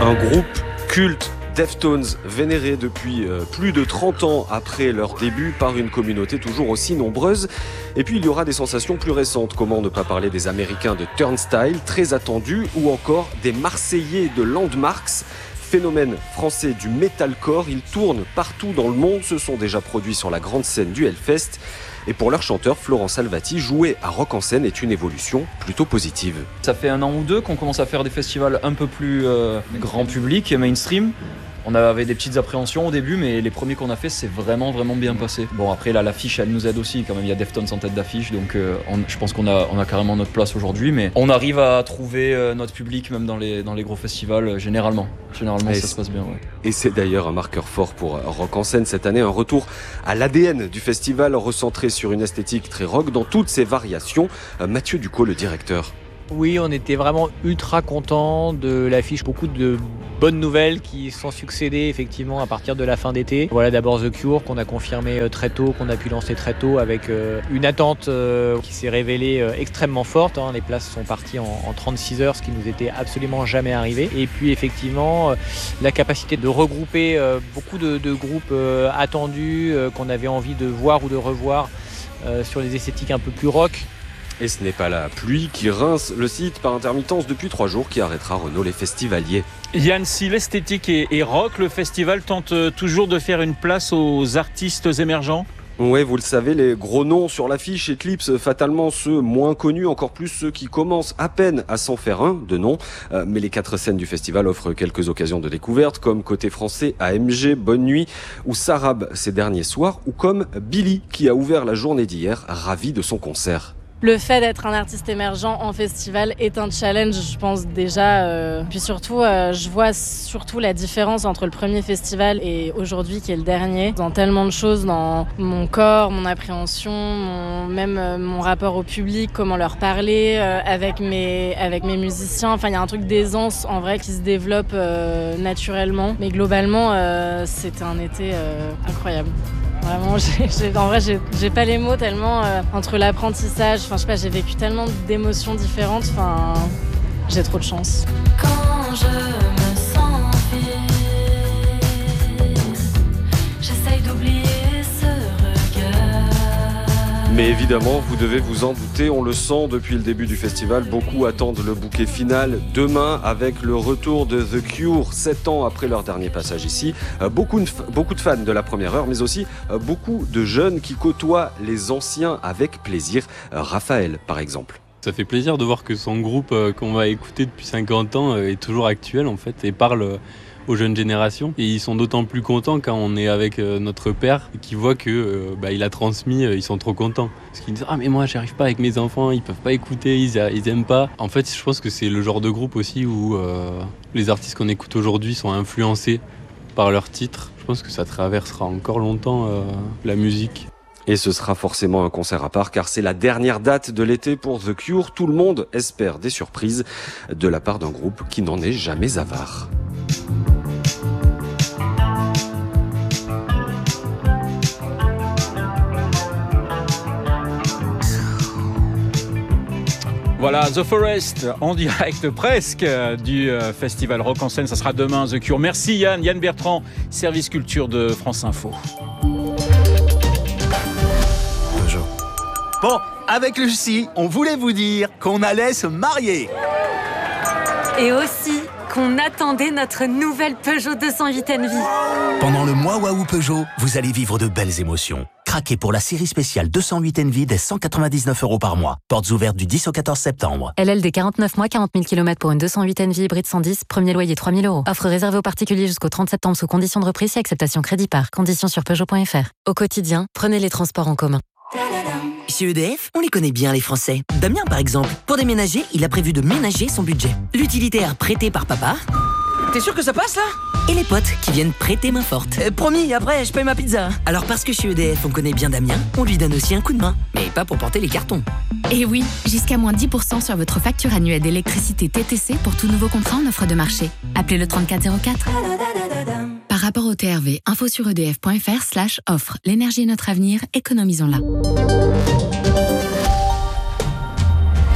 Un groupe culte, Deftones, vénéré depuis plus de 30 ans après leur début par une communauté toujours aussi nombreuse. Et puis il y aura des sensations plus récentes, comment ne pas parler des Américains de Turnstile, très attendus, ou encore des Marseillais de Landmarks. Phénomène français du metalcore, ils tournent partout dans le monde, se sont déjà produits sur la grande scène du Hellfest. Et pour leur chanteur, Florent Salvati, jouer à Rock en Scène est une évolution plutôt positive. Ça fait 1 an ou 2 qu'on commence à faire des festivals un peu plus grand public et mainstream. On avait des petites appréhensions au début, mais les premiers qu'on a fait, c'est vraiment bien passé. Bon, après, là, l'affiche, elle nous aide aussi. Quand même, il y a Deftones en tête d'affiche, donc je pense qu'on a carrément notre place aujourd'hui. Mais on arrive à trouver notre public, même dans les gros festivals, généralement. Généralement, ça se passe bien, ouais. Et c'est d'ailleurs un marqueur fort pour Rock en Scène cette année, un retour à l'ADN du festival, recentré sur une esthétique très rock dans toutes ses variations. Mathieu Ducot, le directeur. Oui, on était vraiment ultra contents de l'affiche. Beaucoup de bonnes nouvelles qui sont succédées effectivement à partir de la fin d'été. Voilà, d'abord The Cure qu'on a confirmé très tôt, qu'on a pu lancer très tôt avec une attente qui s'est révélée extrêmement forte. Les places sont parties en 36 heures, ce qui nous était absolument jamais arrivé. Et puis effectivement, la capacité de regrouper beaucoup de groupes attendus qu'on avait envie de voir ou de revoir sur les esthétiques un peu plus rock. Et ce n'est pas la pluie qui rince le site par intermittence depuis 3 jours qui arrêtera Renaud les festivaliers. Yann, si l'esthétique est rock, le festival tente toujours de faire une place aux artistes émergents ? Oui, vous le savez, les gros noms sur l'affiche éclipsent fatalement ceux moins connus, encore plus ceux qui commencent à peine à s'en faire un de nom. Mais les 4 scènes du festival offrent quelques occasions de découverte, comme côté français AMG, Bonne Nuit, ou Sarab ces derniers soirs, ou comme Billy qui a ouvert la journée d'hier, ravi de son concert. Le fait d'être un artiste émergent en festival est un challenge, je pense déjà. Puis surtout, je vois surtout la différence entre le premier festival et aujourd'hui qui est le dernier. Dans tellement de choses, dans mon corps, mon appréhension, même mon rapport au public, comment leur parler avec mes musiciens. Enfin, il y a un truc d'aisance en vrai qui se développe naturellement. Mais globalement, c'était un été incroyable. Vraiment, en vrai, j'ai pas les mots tellement entre l'apprentissage. Enfin, je sais pas, j'ai vécu tellement d'émotions différentes. Enfin, j'ai trop de chance. Quand je me sens vide, j'essaye d'oublier ce regard. Mais évidemment, vous devez vous en douter, on le sent depuis le début du festival. Beaucoup attendent le bouquet final demain avec le retour de The Cure, 7 ans après leur dernier passage ici. Beaucoup de fans de la première heure, mais aussi beaucoup de jeunes qui côtoient les anciens avec plaisir. Raphaël, par exemple. Ça fait plaisir de voir que son groupe qu'on va écouter depuis 50 ans est toujours actuel en fait et parle aux jeunes générations. Et ils sont d'autant plus contents quand on est avec notre père qui voit que il a transmis, ils sont trop contents. Parce qu'ils disent « Ah mais moi j'arrive pas avec mes enfants, ils peuvent pas écouter, ils aiment pas ». En fait je pense que c'est le genre de groupe aussi où les artistes qu'on écoute aujourd'hui sont influencés par leurs titres. Je pense que ça traversera encore longtemps la musique. Et ce sera forcément un concert à part car c'est la dernière date de l'été pour The Cure. Tout le monde espère des surprises de la part d'un groupe qui n'en est jamais avare. Voilà, The Forest, en direct presque du festival Rock en Scène. Ça sera demain, The Cure. Merci Yann. Yann Bertrand, service culture de France Info. Bonjour. Bon, avec Lucie, on voulait vous dire qu'on allait se marier. Et aussi qu'on attendait notre nouvelle Peugeot 208 Envy. Pendant le mois Waouh Peugeot, vous allez vivre de belles émotions. Craquez pour la série spéciale 208 Envy dès 199 € par mois. Portes ouvertes du 10 au 14 septembre. LLD 49 mois, 40 000 km pour une 208 Envy hybride 110, premier loyer 3 000 €. Offre réservée aux particuliers jusqu'au 30 septembre sous conditions de reprise et acceptation crédit par. Conditions sur Peugeot.fr. Au quotidien, prenez les transports en commun. Chez EDF, on les connaît bien les Français. Damien par exemple, pour déménager, il a prévu de ménager son budget. L'utilitaire prêté par papa. T'es sûr que ça passe là ? Et les potes qui viennent prêter main forte. Promis, après je paye ma pizza. Alors parce que chez EDF on connaît bien Damien, on lui donne aussi un coup de main. Mais pas pour porter les cartons. Et oui, jusqu'à moins 10% sur votre facture annuelle d'électricité TTC pour tout nouveau contrat en offre de marché. Appelez le 3404. Par rapport au TRV, info sur edf.fr/offre. L'énergie est notre avenir, économisons-la.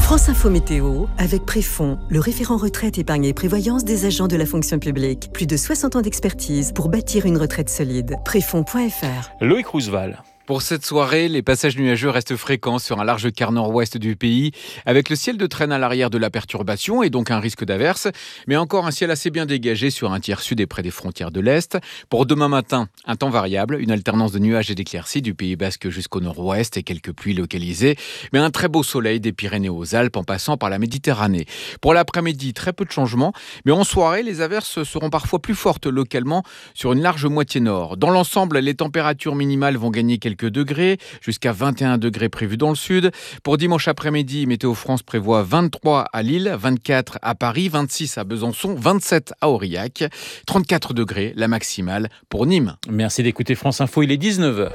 France Info Météo, avec Préfonds, le référent retraite, épargne et prévoyance des agents de la fonction publique. Plus de 60 ans d'expertise pour bâtir une retraite solide. Préfonds.fr. Loïc Roosevelt. Pour cette soirée, les passages nuageux restent fréquents sur un large quart nord-ouest du pays, avec le ciel de traîne à l'arrière de la perturbation et donc un risque d'averse, mais encore un ciel assez bien dégagé sur un tiers sud et près des frontières de l'Est. Pour demain matin, un temps variable, une alternance de nuages et d'éclaircies du Pays Basque jusqu'au nord-ouest et quelques pluies localisées, mais un très beau soleil des Pyrénées aux Alpes en passant par la Méditerranée. Pour l'après-midi, très peu de changements, mais en soirée, les averses seront parfois plus fortes localement sur une large moitié nord. Dans l'ensemble, les températures minimales vont gagner quelques degrés, jusqu'à 21 degrés prévus dans le sud. Pour dimanche après-midi, Météo France prévoit 23 à Lille, 24 à Paris, 26 à Besançon, 27 à Aurillac, 34 degrés la maximale pour Nîmes. Merci d'écouter France Info, il est 19h.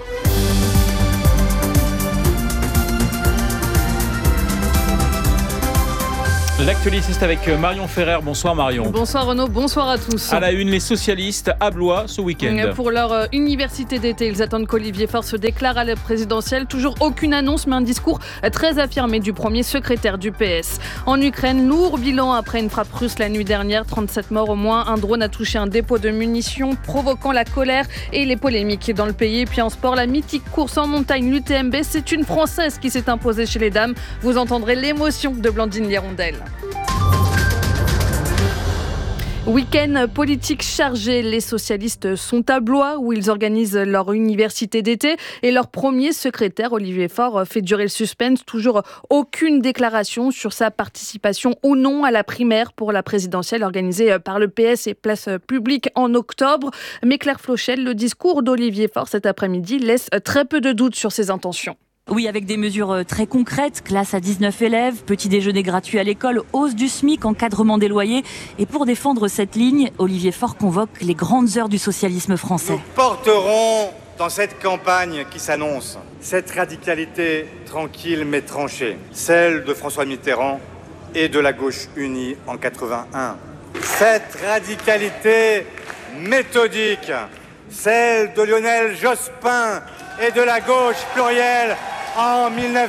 L'actualité, c'est avec Marion Ferrer. Bonsoir Marion. Bonsoir Renaud, bonsoir à tous. À la une, les socialistes à Blois ce week-end. Pour leur université d'été, ils attendent qu'Olivier Faure se déclare à la présidentielle. Toujours aucune annonce, mais un discours très affirmé du premier secrétaire du PS. En Ukraine, lourd bilan après une frappe russe la nuit dernière. 37 morts au moins. Un drone a touché un dépôt de munitions, provoquant la colère et les polémiques dans le pays. Et puis en sport, la mythique course en montagne, l'UTMB, c'est une Française qui s'est imposée chez les dames. Vous entendrez l'émotion de Blandine Lirondelle. Week-end politique chargé, les socialistes sont à Blois où ils organisent leur université d'été et leur premier secrétaire, Olivier Faure, fait durer le suspense. Toujours aucune déclaration sur sa participation ou non à la primaire pour la présidentielle organisée par le PS et Place Publique en octobre. Mais Claire Flochel, le discours d'Olivier Faure cet après-midi laisse très peu de doutes sur ses intentions. Oui, avec des mesures très concrètes, classe à 19 élèves, petit déjeuner gratuit à l'école, hausse du SMIC, encadrement des loyers. Et pour défendre cette ligne, Olivier Faure convoque les grandes heures du socialisme français. Nous porterons dans cette campagne qui s'annonce cette radicalité tranquille mais tranchée, celle de François Mitterrand et de la gauche unie en 81. Cette radicalité méthodique, celle de Lionel Jospin et de la gauche plurielle en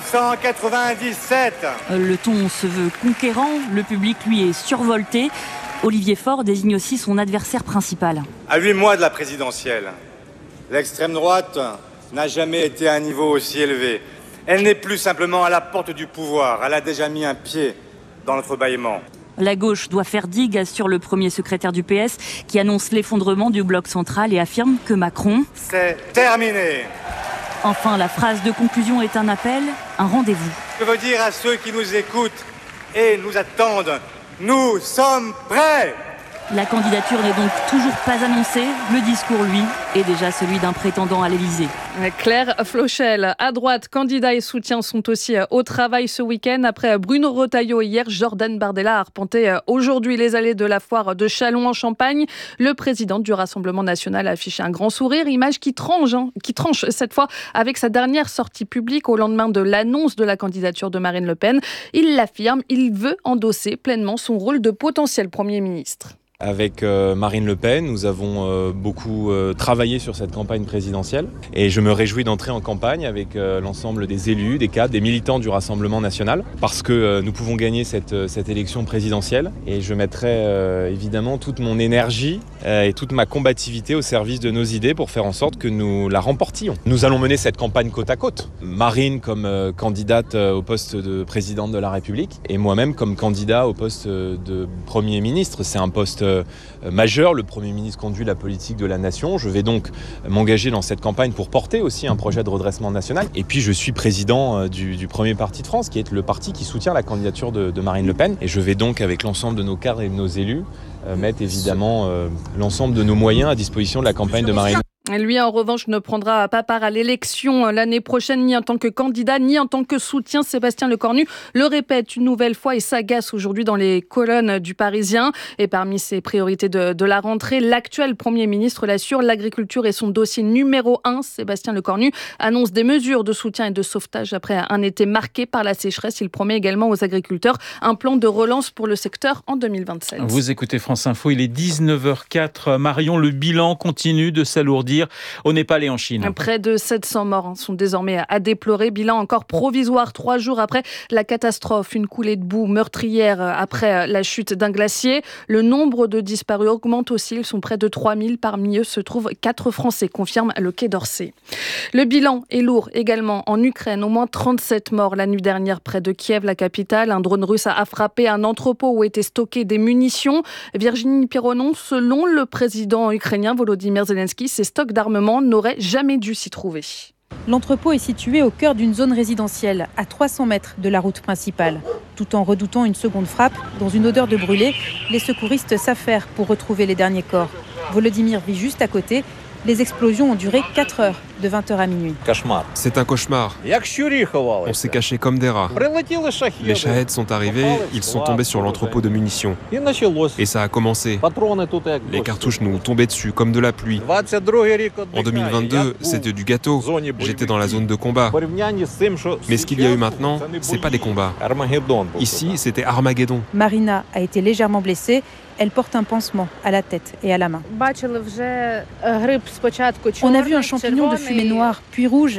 1997. Le ton se veut conquérant, le public lui est survolté. Olivier Faure désigne aussi son adversaire principal. À 8 mois de la présidentielle, l'extrême droite n'a jamais été à un niveau aussi élevé. Elle n'est plus simplement à la porte du pouvoir, elle a déjà mis un pied dans notre bâillement. La gauche doit faire digue, assure le premier secrétaire du PS, qui annonce l'effondrement du bloc central et affirme que Macron... C'est terminé. Enfin, la phrase de conclusion est un appel, un rendez-vous. Je veux dire à ceux qui nous écoutent et nous attendent, nous sommes prêts. La candidature n'est donc toujours pas annoncée. Le discours, lui, est déjà celui d'un prétendant à l'Élysée. Claire Flochel, à droite, candidats et soutiens sont aussi au travail ce week-end. Après Bruno Retailleau hier, Jordan Bardella a arpenté aujourd'hui les allées de la foire de Châlons en Champagne. Le président du Rassemblement national a affiché un grand sourire, image qui tranche cette fois avec sa dernière sortie publique au lendemain de l'annonce de la candidature de Marine Le Pen. Il l'affirme, il veut endosser pleinement son rôle de potentiel Premier ministre. Avec Marine Le Pen, nous avons beaucoup travaillé sur cette campagne présidentielle et je me réjouis d'entrer en campagne avec l'ensemble des élus, des cadres, des militants du Rassemblement national parce que nous pouvons gagner cette élection présidentielle et je mettrai évidemment toute mon énergie et toute ma combativité au service de nos idées pour faire en sorte que nous la remportions. Nous allons mener cette campagne côte à côte. Marine comme candidate au poste de présidente de la République et moi-même comme candidat au poste de Premier ministre. C'est un poste majeur. Le Premier ministre conduit la politique de la nation. Je vais donc m'engager dans cette campagne pour porter aussi un projet de redressement national. Et puis je suis président du premier parti de France, qui est le parti qui soutient la candidature de Marine Le Pen. Et je vais donc, avec l'ensemble de nos cadres et de nos élus, mettre évidemment l'ensemble de nos moyens à disposition de la campagne de Marine. Lui, en revanche, ne prendra pas part à l'élection l'année prochaine, ni en tant que candidat, ni en tant que soutien. Sébastien Lecornu le répète une nouvelle fois et s'agace aujourd'hui dans les colonnes du Parisien. Et parmi ses priorités de la rentrée, l'actuel Premier ministre l'assure, l'agriculture est son dossier numéro 1. Sébastien Lecornu annonce des mesures de soutien et de sauvetage après un été marqué par la sécheresse. Il promet également aux agriculteurs un plan de relance pour le secteur en 2027. Vous écoutez France Info, il est 19h04. Marion, le bilan continue de s'alourdir dire au Népal et en Chine. Près de 700 morts sont désormais à déplorer. Bilan encore provisoire 3 jours après la catastrophe. Une coulée de boue meurtrière après la chute d'un glacier. Le nombre de disparus augmente aussi. Ils sont près de 3000. Parmi eux se trouvent 4 Français, confirme le Quai d'Orsay. Le bilan est lourd également en Ukraine. Au moins 37 morts la nuit dernière près de Kiev, la capitale. Un drone russe a frappé un entrepôt où étaient stockées des munitions. Virginie Pironon, selon le président ukrainien Volodymyr Zelensky, ces stocks d'armement n'auraient jamais dû s'y trouver. L'entrepôt est situé au cœur d'une zone résidentielle, à 300 mètres de la route principale. Tout en redoutant une seconde frappe, dans une odeur de brûlé, les secouristes s'affairent pour retrouver les derniers corps. Volodymyr vit juste à côté. Les explosions ont duré 4 heures, de 20h à minuit. C'est un cauchemar. On s'est caché comme des rats. Les Shaheds sont arrivés, ils sont tombés sur l'entrepôt de munitions. Et ça a commencé. Les cartouches nous tombaient dessus comme de la pluie. En 2022, c'était du gâteau. J'étais dans la zone de combat. Mais ce qu'il y a eu maintenant, c'est pas des combats. Ici, c'était Armageddon. Marina a été légèrement blessée. Elle porte un pansement à la tête et à la main. On a vu un champignon de fumée noire, puis rouge,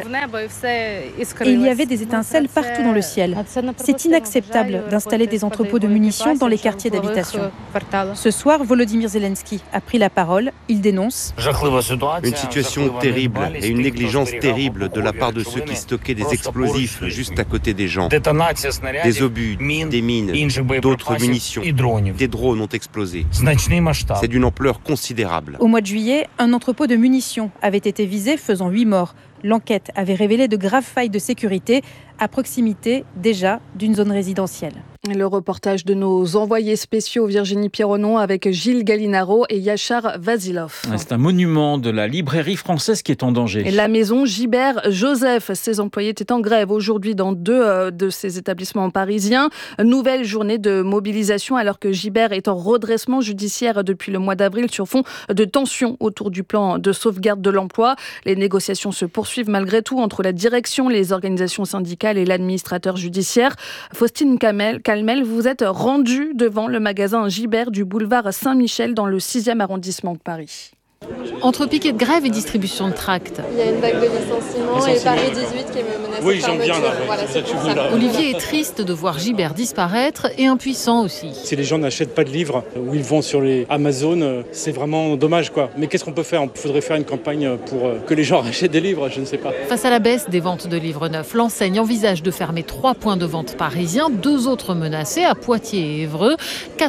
et il y avait des étincelles partout dans le ciel. C'est inacceptable d'installer des entrepôts de munitions dans les quartiers d'habitation. Ce soir, Volodymyr Zelensky a pris la parole. Il dénonce une situation terrible et une négligence terrible de la part de ceux qui stockaient des explosifs juste à côté des gens. Des obus, des mines, d'autres munitions, des drones ont explosé. C'est d'une ampleur considérable. Au mois de juillet, un entrepôt de munitions avait été visé, faisant 8 morts. L'enquête avait révélé de graves failles de sécurité à proximité déjà d'une zone résidentielle. Le reportage de nos envoyés spéciaux Virginie Pironon avec Gilles Gallinaro et Yachar Vasilov. C'est un monument de la librairie française qui est en danger. Et la maison Gibert-Joseph, ses employés étaient en grève aujourd'hui dans 2 de ces établissements parisiens. Nouvelle journée de mobilisation alors que Gibert est en redressement judiciaire depuis le mois d'avril sur fond de tensions autour du plan de sauvegarde de l'emploi. Les négociations se poursuivent malgré tout entre la direction, les organisations syndicales et l'administrateur judiciaire. Faustine Calmel, vous êtes rendue devant le magasin Gibert du boulevard Saint-Michel dans le 6e arrondissement de Paris. Entre piquet de grève et distribution de tracts. Il y a une vague de licenciements et Paris 18 qui est menacée de fermeture. Olivier est triste de voir Gibert disparaître et impuissant aussi. Si les gens n'achètent pas de livres ou ils vont sur les Amazon, c'est vraiment dommage quoi. Mais qu'est-ce qu'on peut faire ? Il faudrait faire une campagne pour que les gens achètent des livres, je ne sais pas. Face à la baisse des ventes de livres neufs, l'enseigne envisage de fermer 3 points de vente parisiens, 2 autres menacés à Poitiers et Évreux,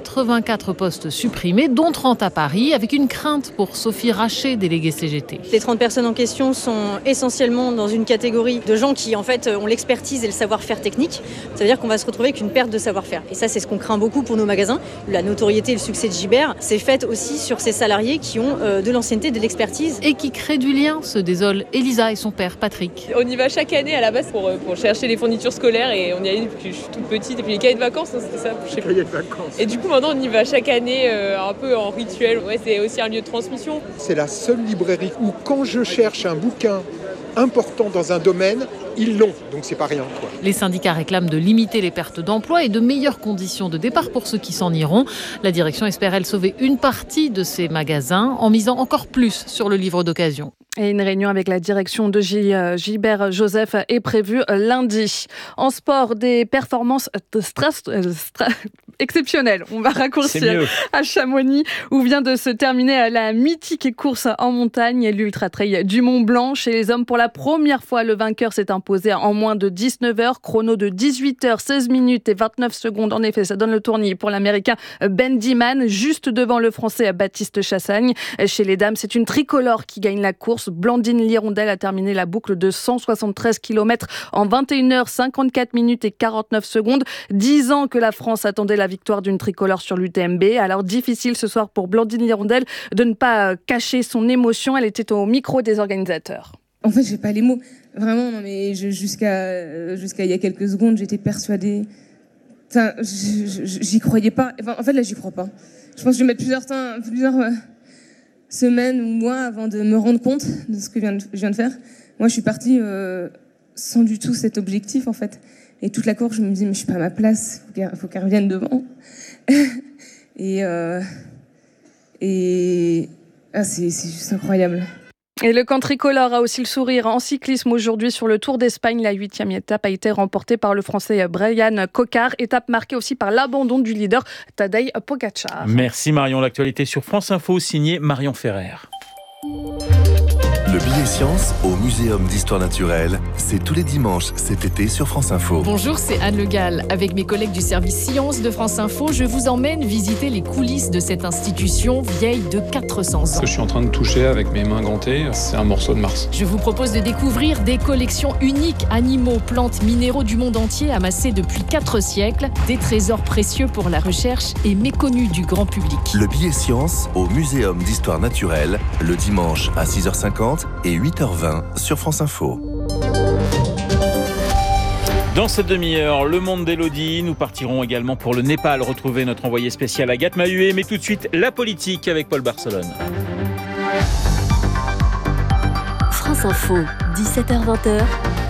84 postes supprimés, dont 30 à Paris, avec une crainte pour Sophie Raché, déléguée CGT. Les 30 personnes en question sont essentiellement dans une catégorie de gens qui en fait ont l'expertise et le savoir-faire technique. Ça veut dire qu'on va se retrouver avec une perte de savoir-faire. Et ça, c'est ce qu'on craint beaucoup pour nos magasins. La notoriété et le succès de Gibert, c'est fait aussi sur ces salariés qui ont de l'ancienneté, de l'expertise. Et qui créent du lien, se désole Elisa et son père Patrick. On y va chaque année à la base pour chercher les fournitures scolaires et on y allait depuis que je suis toute petite. Et puis les cahiers de vacances, c'était ça. Je sais pas. Et du coup, maintenant, on y va chaque année un peu en rituel. Ouais, c'est aussi un lieu de transmission. C'est la seule librairie où quand je cherche un bouquin important dans un domaine, ils l'ont, donc c'est pas rien, quoi. Les syndicats réclament de limiter les pertes d'emploi et de meilleures conditions de départ pour ceux qui s'en iront. La direction espère, elle, sauver une partie de ces magasins en misant encore plus sur le livre d'occasion. Et une réunion avec la direction de Gibert-Joseph est prévue lundi. En sport, des performances exceptionnelles. On va raccourcir à Chamonix, où vient de se terminer la mythique course en montagne et l'Ultra Trail du Mont Blanc. Chez les hommes, pour la première fois, le vainqueur s'est imposé en moins de 19 heures. Chrono de 18 heures, 16 minutes et 29 secondes. En effet, ça donne le tournis pour l'Américain Ben Diman, juste devant le Français Baptiste Chassagne. Chez les dames, c'est une tricolore qui gagne la course. Blandine Lirondelle a terminé la boucle de 173 km en 21 heures, 54 minutes et 49 secondes. 10 ans que la France attendait la victoire d'une tricolore sur l'UTMB. Alors difficile ce soir pour Blandine Lirondelle de ne pas cacher son émotion. Elle était au micro des organisateurs. En fait, j'ai pas les mots. Vraiment, non, mais jusqu'à il y a quelques secondes, j'étais persuadée. Enfin, j'y croyais pas. Enfin, en fait, là, j'y crois pas. Je pense que je vais mettre plusieurs semaines ou mois avant de me rendre compte de ce que je viens de faire. Moi, je suis partie sans du tout cet objectif, en fait. Et toute la course, je me disais, mais je suis pas à ma place. Faut qu'elle revienne devant. C'est juste incroyable. Et le camp tricolore a aussi le sourire en cyclisme aujourd'hui sur le Tour d'Espagne. La 8e étape a été remportée par le Français Brian Cocard. Étape marquée aussi par l'abandon du leader Tadej Pogačar. Merci Marion. L'actualité sur France Info, signée Marion Ferrer. Le billet science au Muséum d'Histoire Naturelle, c'est tous les dimanches cet été sur France Info. Bonjour, c'est Anne Le Gall. Avec mes collègues du service Sciences de France Info, je vous emmène visiter les coulisses de cette institution vieille de 400 ans. Ce que je suis en train de toucher avec mes mains gantées, c'est un morceau de Mars. Je vous propose de découvrir des collections uniques, animaux, plantes, minéraux du monde entier amassés depuis 4 siècles, des trésors précieux pour la recherche et méconnus du grand public. Le billet science au Muséum d'Histoire Naturelle, le dimanche à 6h50 et 8h20 sur France Info. Dans cette demi-heure, le monde d'Élodie. Nous partirons également pour le Népal, retrouver notre envoyé spécial Agathe Mahué. Mais tout de suite, la politique avec Paul Barcelone. France Info, 17h-20h.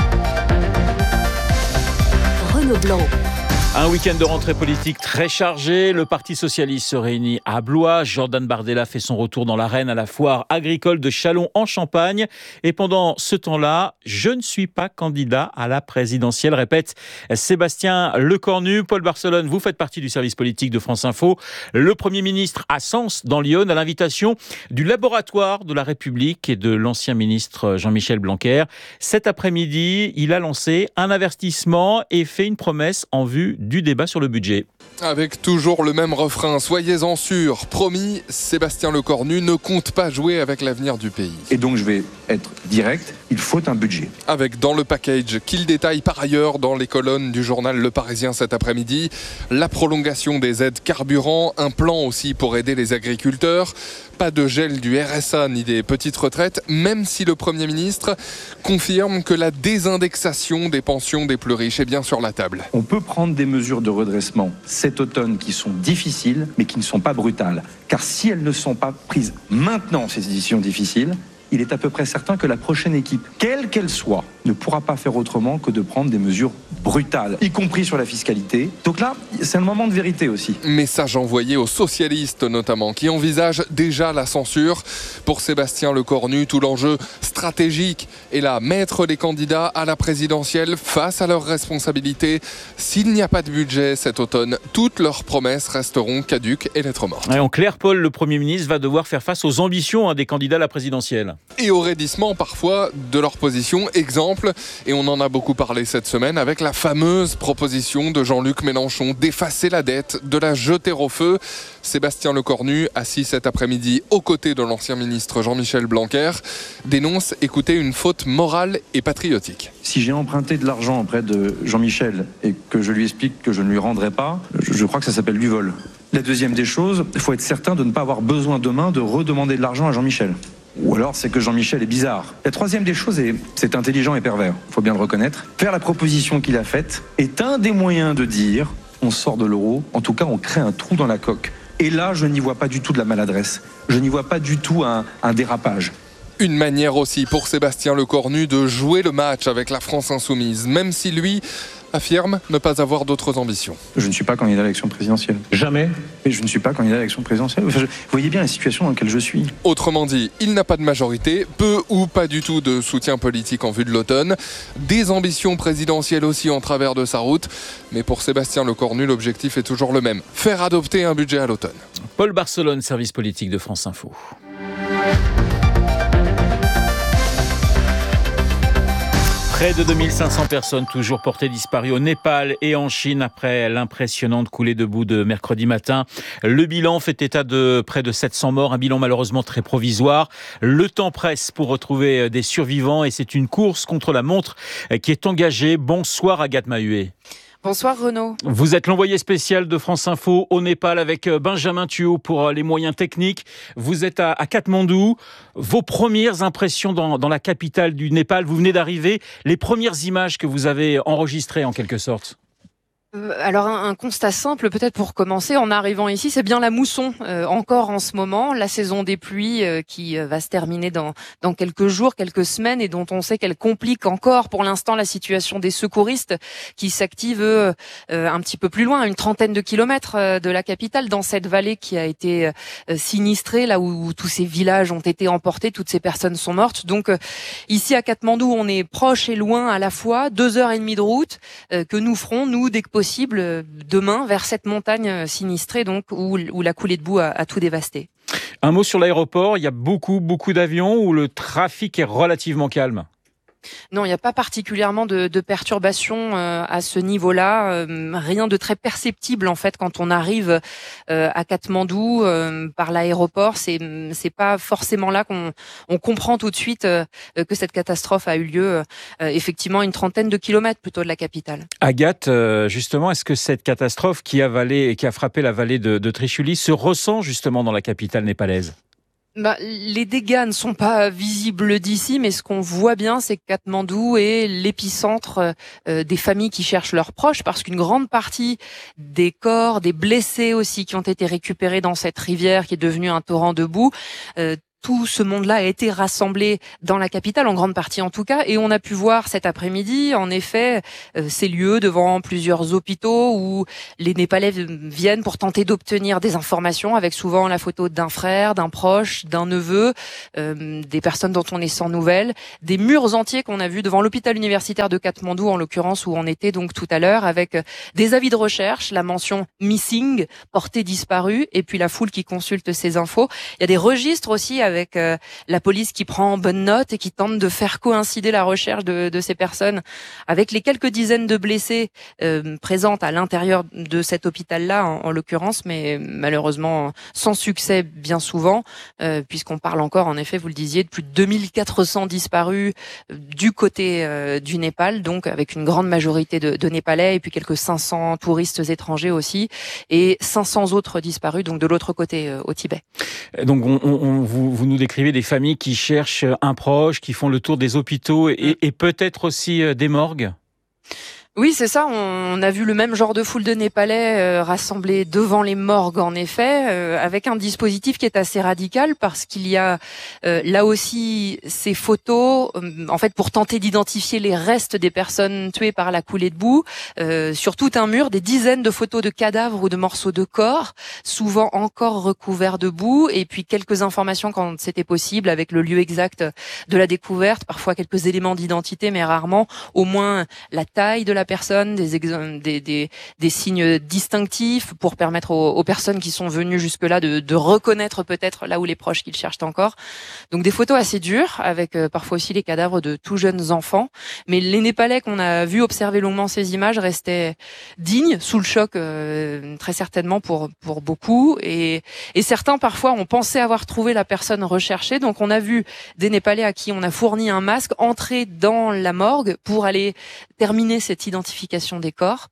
Renaud Blanc. Un week-end de rentrée politique très chargé. Le Parti socialiste se réunit à Blois. Jordan Bardella fait son retour dans l'arène à la foire agricole de Châlons en Champagne. Et pendant ce temps-là, je ne suis pas candidat à la présidentielle, répète Sébastien Lecornu. Paul Barcelone, vous faites partie du service politique de France Info. Le Premier ministre à Sens, dans l'Yonne, à l'invitation du laboratoire de la République et de l'ancien ministre Jean-Michel Blanquer. Cet après-midi, il a lancé un avertissement et fait une promesse en vue du débat sur le budget. Avec toujours le même refrain, soyez-en sûrs, promis, Sébastien Lecornu ne compte pas jouer avec l'avenir du pays. Et donc je vais être direct, il faut un budget. Avec dans le package qu'il détaille par ailleurs dans les colonnes du journal Le Parisien cet après-midi, la prolongation des aides carburant, un plan aussi pour aider les agriculteurs, pas de gel du RSA ni des petites retraites, même si le Premier ministre confirme que la désindexation des pensions des plus riches est bien sur la table. On peut prendre des mesures de redressement cet automne qui sont difficiles, mais qui ne sont pas brutales. Car si elles ne sont pas prises maintenant, ces décisions difficiles, il est à peu près certain que la prochaine équipe, quelle qu'elle soit, ne pourra pas faire autrement que de prendre des mesures brutales, y compris sur la fiscalité. Donc là, c'est un moment de vérité aussi. Message envoyé aux socialistes notamment, qui envisagent déjà la censure. Pour Sébastien Lecornu, tout l'enjeu stratégique est là, mettre les candidats à la présidentielle face à leurs responsabilités. S'il n'y a pas de budget cet automne, toutes leurs promesses resteront caduques et lettres mortes. Et en clair, Paul, le Premier ministre va devoir faire face aux ambitions des candidats à la présidentielle. Et au raidissement parfois de leur position. Exemple, et on en a beaucoup parlé cette semaine, avec la fameuse proposition de Jean-Luc Mélenchon d'effacer la dette, de la jeter au feu. Sébastien Lecornu, assis cet après-midi aux côtés de l'ancien ministre Jean-Michel Blanquer, dénonce, écoutez, une faute morale et patriotique. Si j'ai emprunté de l'argent auprès de Jean-Michel et que je lui explique que je ne lui rendrai pas, je crois que ça s'appelle du vol. La deuxième des choses, il faut être certain de ne pas avoir besoin demain de redemander de l'argent à Jean-Michel. Ou alors c'est que Jean-Michel est bizarre. La troisième des choses, c'est intelligent et pervers, il faut bien le reconnaître. Faire la proposition qu'il a faite est un des moyens de dire on sort de l'euro, en tout cas on crée un trou dans la coque. Et là, je n'y vois pas du tout de la maladresse, je n'y vois pas du tout un dérapage. Une manière aussi pour Sébastien Lecornu de jouer le match avec la France insoumise, même si lui affirme ne pas avoir d'autres ambitions. Je ne suis pas candidat à l'élection présidentielle. Jamais. Mais je ne suis pas candidat à l'élection présidentielle. Vous voyez bien la situation dans laquelle je suis. Autrement dit, il n'a pas de majorité, peu ou pas du tout de soutien politique en vue de l'automne. Des ambitions présidentielles aussi en travers de sa route. Mais pour Sébastien Lecornu, l'objectif est toujours le même. Faire adopter un budget à l'automne. Paul Barcelone, service politique de France Info. Près de 2500 personnes toujours portées disparues au Népal et en Chine après l'impressionnante coulée de boue de mercredi matin. Le bilan fait état de près de 700 morts, un bilan malheureusement très provisoire. Le temps presse pour retrouver des survivants et c'est une course contre la montre qui est engagée. Bonsoir Agathe Mahué. Bonsoir Renaud. Vous êtes l'envoyé spécial de France Info au Népal avec Benjamin Thuot pour les moyens techniques. Vous êtes à Katmandou. Vos premières impressions dans la capitale du Népal, vous venez d'arriver. Les premières images que vous avez enregistrées en quelque sorte. Alors un constat simple peut-être pour commencer en arrivant ici, c'est bien la mousson encore en ce moment, la saison des pluies qui va se terminer dans quelques jours, quelques semaines et dont on sait qu'elle complique encore pour l'instant la situation des secouristes qui s'activent un petit peu plus loin, à une trentaine de kilomètres de la capitale, dans cette vallée qui a été sinistrée, là où tous ces villages ont été emportés, toutes ces personnes sont mortes. Donc ici à Katmandou, on est proche et loin à la fois, 2h30 de route que nous ferons, nous, dès que possible, demain, vers cette montagne sinistrée, donc, où la coulée de boue a tout dévasté. Un mot sur l'aéroport, il y a beaucoup d'avions où le trafic est relativement calme. Non, il n'y a pas particulièrement de perturbations à ce niveau-là. Rien de très perceptible en fait quand on arrive à Katmandou par l'aéroport. C'est pas forcément là qu'on comprend tout de suite que cette catastrophe a eu lieu. Effectivement, une trentaine de kilomètres plutôt de la capitale. Agathe, justement, est-ce que cette catastrophe qui a frappé la vallée de Trishuli se ressent justement dans la capitale népalaise ? Les dégâts ne sont pas visibles d'ici, mais ce qu'on voit bien, c'est que Katmandou est l'épicentre des familles qui cherchent leurs proches, parce qu'une grande partie des corps, des blessés aussi, qui ont été récupérés dans cette rivière qui est devenue un torrent de boue, tout ce monde-là a été rassemblé dans la capitale, en grande partie en tout cas, et on a pu voir cet après-midi, en effet, ces lieux devant plusieurs hôpitaux où les Népalais viennent pour tenter d'obtenir des informations, avec souvent la photo d'un frère, d'un proche, d'un neveu, des personnes dont on est sans nouvelles, des murs entiers qu'on a vus devant l'hôpital universitaire de Katmandou, en l'occurrence, où on était donc tout à l'heure, avec des avis de recherche, la mention « missing », portée disparue, et puis la foule qui consulte ces infos. Il y a des registres aussi avec la police qui prend en bonne note et qui tente de faire coïncider la recherche de ces personnes avec les quelques dizaines de blessés présentes à l'intérieur de cet hôpital-là, en l'occurrence, mais malheureusement sans succès bien souvent, puisqu'on parle encore, en effet, vous le disiez, de plus de 2400 disparus du côté du Népal, donc avec une grande majorité de Népalais et puis quelques 500 touristes étrangers aussi, et 500 autres disparus, donc de l'autre côté, au Tibet. Donc vous nous décrivez des familles qui cherchent un proche, qui font le tour des hôpitaux et peut-être aussi des morgues. Oui, c'est ça. On a vu le même genre de foule de Népalais rassemblés devant les morgues, en effet, avec un dispositif qui est assez radical parce qu'il y a là aussi ces photos, en fait, pour tenter d'identifier les restes des personnes tuées par la coulée de boue, sur tout un mur, des dizaines de photos de cadavres ou de morceaux de corps, souvent encore recouverts de boue, et puis quelques informations quand c'était possible, avec le lieu exact de la découverte, parfois quelques éléments d'identité, mais rarement au moins la taille de la personne, des signes distinctifs pour permettre aux personnes qui sont venues jusque-là de reconnaître peut-être là où les proches qu'ils cherchent encore. Donc des photos assez dures, avec parfois aussi les cadavres de tout jeunes enfants. Mais les Népalais qu'on a vu observer longuement ces images restaient dignes, sous le choc très certainement pour beaucoup. Et certains parfois ont pensé avoir trouvé la personne recherchée. Donc on a vu des Népalais à qui on a fourni un masque entrer dans la morgue pour aller terminer cette identification des corps.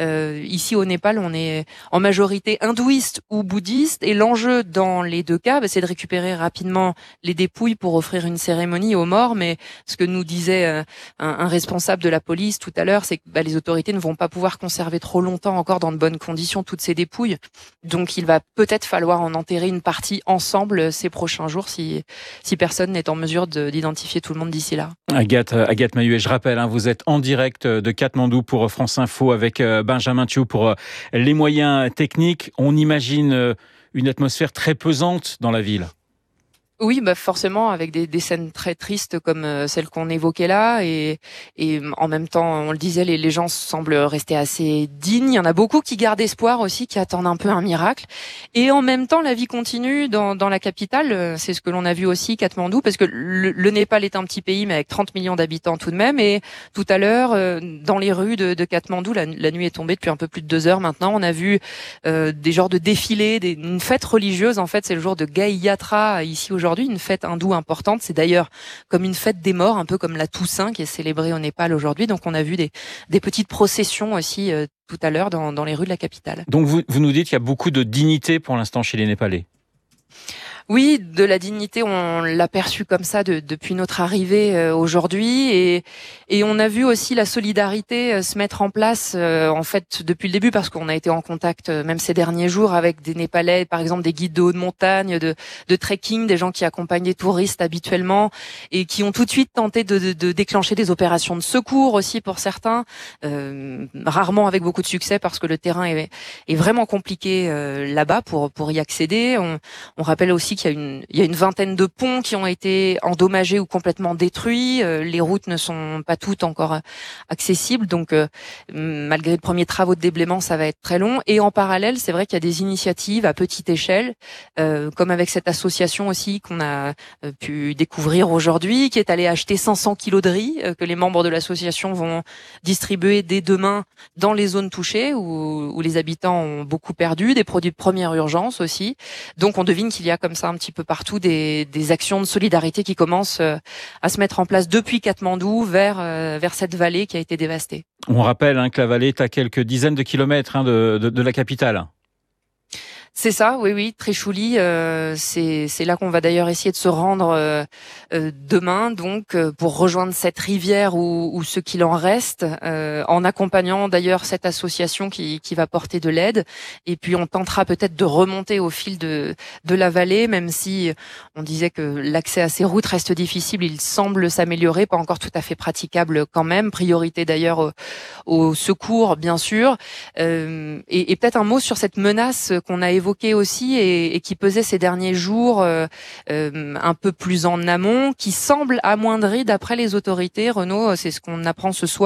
Ici au Népal, on est en majorité hindouiste ou bouddhiste, et l'enjeu dans les deux cas, c'est de récupérer rapidement les dépouilles pour offrir une cérémonie aux morts. Mais ce que nous disait un responsable de la police tout à l'heure, c'est que les autorités ne vont pas pouvoir conserver trop longtemps encore dans de bonnes conditions toutes ces dépouilles. Donc il va peut-être falloir en enterrer une partie ensemble ces prochains jours si personne n'est en mesure d'identifier tout le monde d'ici là. Agathe Mahuet, je rappelle, vous êtes en direct de Katmandou pour France Info avec Benjamin Thiou pour les moyens techniques. On imagine une atmosphère très pesante dans la ville. Oui, forcément, avec des scènes très tristes comme celles qu'on évoquait là, et en même temps, on le disait, les gens semblent rester assez dignes. Il y en a beaucoup qui gardent espoir aussi, qui attendent un peu un miracle. Et en même temps, la vie continue dans la capitale. C'est ce que l'on a vu aussi, Katmandou, parce que le Népal est un petit pays, mais avec 30 millions d'habitants tout de même. Et tout à l'heure, dans les rues de Katmandou, la nuit est tombée depuis un peu plus de 2 heures maintenant. On a vu des genres de défilés, une fête religieuse. En fait, c'est le jour de Gai Yatra ici aujourd'hui, une fête hindoue importante. C'est d'ailleurs comme une fête des morts, un peu comme la Toussaint qui est célébrée au Népal aujourd'hui. Donc on a vu des petites processions aussi tout à l'heure dans les rues de la capitale. Donc vous nous dites qu'il y a beaucoup de dignité pour l'instant chez les Népalais. Oui, de la dignité, on l'a perçu comme ça depuis notre arrivée aujourd'hui, et on a vu aussi la solidarité se mettre en place en fait depuis le début, parce qu'on a été en contact même ces derniers jours avec des Népalais, par exemple des guides de haute montagne, de trekking, des gens qui accompagnent des touristes habituellement et qui ont tout de suite tenté de déclencher des opérations de secours aussi pour certains, rarement avec beaucoup de succès parce que le terrain est vraiment compliqué là-bas pour y accéder. On rappelle aussi qu'il y a une vingtaine de ponts qui ont été endommagés ou complètement détruits. Les routes ne sont pas toutes encore accessibles, donc malgré les premiers travaux de déblaiement, ça va être très long. Et en parallèle, c'est vrai qu'il y a des initiatives à petite échelle, comme avec cette association aussi qu'on a pu découvrir aujourd'hui, qui est allée acheter 500 kilos de riz que les membres de l'association vont distribuer dès demain dans les zones touchées où les habitants ont beaucoup perdu, des produits de première urgence aussi. Donc on devine qu'il y a comme ça un petit peu partout des actions de solidarité qui commencent à se mettre en place depuis Katmandou vers cette vallée qui a été dévastée. On rappelle que la vallée est à quelques dizaines de kilomètres de la capitale. C'est ça, oui, Trishuli, c'est là qu'on va d'ailleurs essayer de se rendre demain, donc pour rejoindre cette rivière ou ce qu'il en reste, en accompagnant d'ailleurs cette association qui va porter de l'aide. Et puis on tentera peut-être de remonter au fil de la vallée, même si on disait que l'accès à ces routes reste difficile, il semble s'améliorer, pas encore tout à fait praticable quand même. Priorité d'ailleurs au secours, bien sûr. Et peut-être un mot sur cette menace qu'on a évoqué aussi et qui pesait ces derniers jours un peu plus en amont, qui semble amoindrie d'après les autorités. Renaud, c'est ce qu'on apprend ce soir.